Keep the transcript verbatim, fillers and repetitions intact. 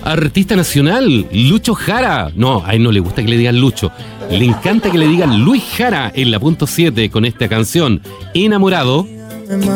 Artista nacional, Lucho Jara. No, a él no le gusta que le digan Lucho. Le encanta que le digan Luis Jara en la punto siete con esta canción, Enamorado.